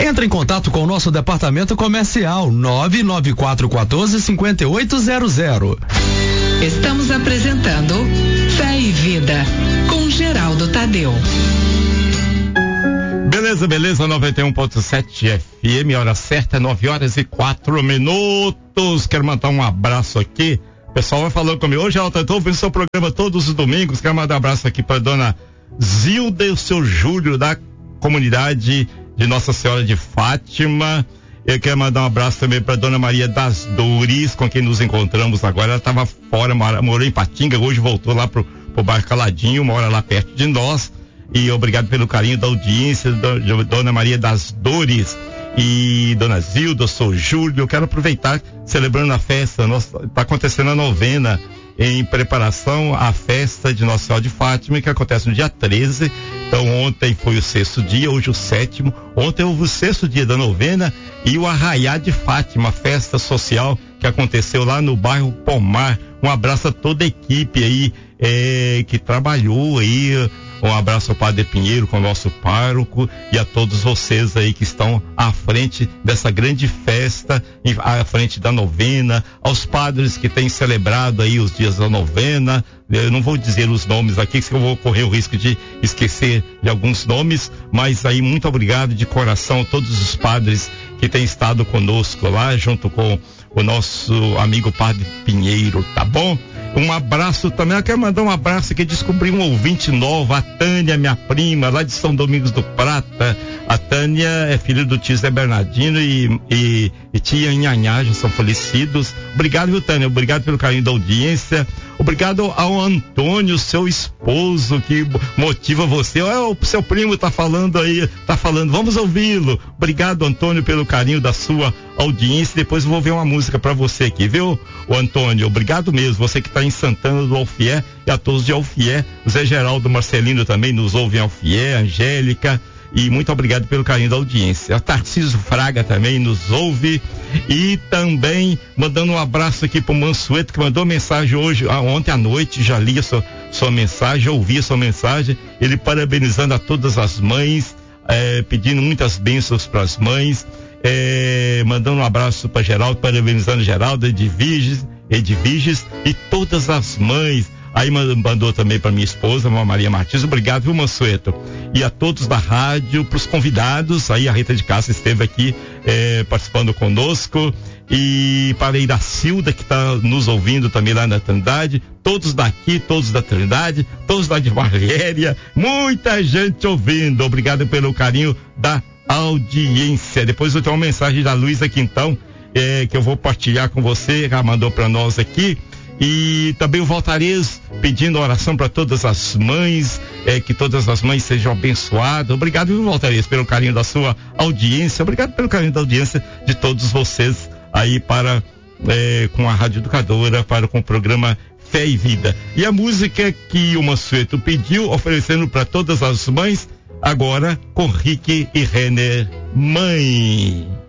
Entre em contato com o nosso departamento comercial 99414-5800. Estamos apresentando Fé e Vida com Geraldo Tadeu. Beleza, 91.7 FM, hora certa, 9h04. Quero mandar um abraço aqui. O pessoal vai falando comigo. Hoje, eu tô ouvindo seu programa todos os domingos. Quero mandar um abraço aqui para dona Zilda e o seu Júlio, da comunidade de Nossa Senhora de Fátima. Eu quero mandar um abraço também para dona Maria das Dores, com quem nos encontramos agora. Ela estava fora, morou em Patinga, hoje voltou lá pro bairro Caladinho, mora lá perto de nós. E obrigado pelo carinho da audiência, dona Maria das Dores e dona Zilda, sou Júlio. Eu quero aproveitar, celebrando a festa, está acontecendo a novena em preparação à festa de Nossa Senhora de Fátima, que acontece no dia 13. Então ontem foi o 6º dia, hoje o 7º. Ontem houve o 6º dia da novena e o Arraiá de Fátima, festa social que aconteceu lá no bairro Pomar. Um abraço a toda a equipe aí que trabalhou aí. Um abraço ao Padre Pinheiro, com o nosso pároco, e a todos vocês aí que estão à frente dessa grande festa, à frente da novena, aos padres que têm celebrado aí os dias da novena. Eu não vou dizer os nomes aqui, que eu vou correr o risco de esquecer de alguns nomes, mas aí muito obrigado de coração a todos os padres que têm estado conosco lá, junto com o nosso amigo Padre Pinheiro, tá bom? Um abraço também, eu quero mandar um abraço que descobri um ouvinte novo, a Tânia, minha prima, lá de São Domingos do Prata. A Tânia é filha do tio Zé Bernardino e tia Nhanhá, já são falecidos. Obrigado, viu, Tânia? Obrigado pelo carinho da audiência. Obrigado ao Antônio, seu esposo, que motiva você. O seu primo tá falando aí, vamos ouvi-lo. Obrigado, Antônio, pelo carinho da sua audiência. Depois eu vou ver uma música pra você aqui, viu, o Antônio? Obrigado mesmo, você que tá em Santana do Alfié, e a todos de Alfié. O Zé Geraldo Marcelino também nos ouve em Alfié, Angélica, e muito obrigado pelo carinho da audiência. A Tarcísio Fraga também nos ouve, e também mandando um abraço aqui pro Mansueto, que mandou mensagem hoje, ontem à noite, já li a sua mensagem, já ouvi a sua mensagem, ele parabenizando a todas as mães, pedindo muitas bênçãos para as mães, mandando um abraço para Geraldo, parabenizando Geraldo, Edviges e todas as mães. Aí mandou também para minha esposa, Maria Martins. Obrigado, viu, Mansueto? E a todos da rádio, pros convidados. Aí a Rita de Castro esteve aqui participando conosco. E para a Iracilda, que está nos ouvindo também lá na Trindade. Todos daqui, todos da Trindade, todos lá de Valéria. Muita gente ouvindo. Obrigado pelo carinho da audiência. Depois eu tenho uma mensagem da Luísa Quintão, que eu vou partilhar com você. Ela mandou para nós aqui. E também o Valtarez pedindo oração para todas as mães, que todas as mães sejam abençoadas. Obrigado, viu, Valtarez, pelo carinho da sua audiência. Obrigado pelo carinho da audiência de todos vocês aí com a Rádio Educadora, com o programa Fé e Vida. E a música que o Mansueto pediu, oferecendo para todas as mães, agora com Rick e Renner, Mãe.